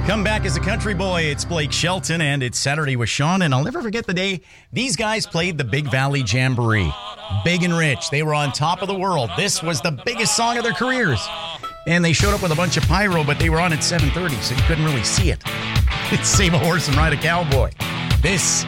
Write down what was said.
Come back as a country boy. It's Blake Shelton, and it's Saturday with Sean. And I'll never forget the day these guys played the Big Valley Jamboree. Big and rich. They were on top of the world. This was the biggest song of their careers. And they showed up with a bunch of pyro, but they were on at 7:30, so you couldn't really see it. It's Save a Horse and Ride a Cowboy. This